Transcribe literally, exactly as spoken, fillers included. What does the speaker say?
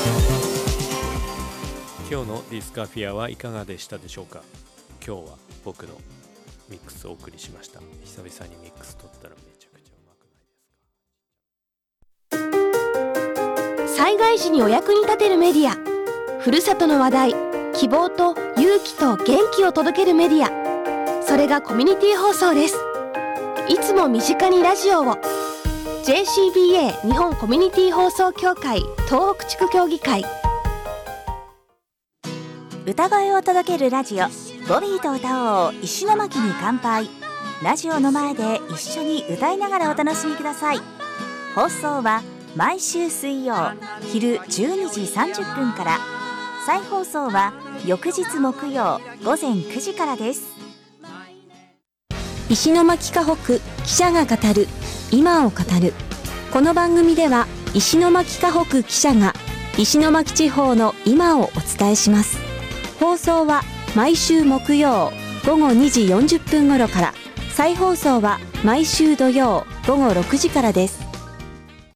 今日のディスカフィアはいかがでしたでしょうか。今日は僕のミックスをお送りしました。久々にミックス取ったらめちゃくちゃうまくないですか。 災害時にお役に立てるメディア、ふるさとの話題、希望と勇気と元気を届けるメディア、それがコミュニティ放送です。いつも身近にラジオを。 ジェーシービーエー 日本コミュニティ放送協会東北地区協議会。 歌声を届けるラジオ、ボビーと歌おう石巻に乾杯。ラジオの前で一緒に歌いながらお楽しみください。放送は毎週水曜昼じゅうにじさんじゅっぷんから、再放送は翌日木曜午前くじからです。 石巻河北記者が語る今を語る。この番組では石巻河北記者が石巻地方の今をお伝えします。放送は毎週木曜午後にじよんじゅっぷん頃から、再放送は毎週土曜午後ろくじからです。